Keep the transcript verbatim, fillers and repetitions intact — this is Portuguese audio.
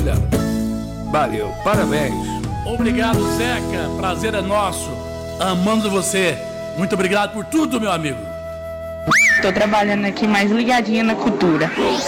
compartilhando. Valeu, parabéns. Obrigado, Zeca. Prazer é nosso. Amando você. Muito obrigado por tudo, meu amigo. Tô trabalhando aqui mais ligadinha na cultura.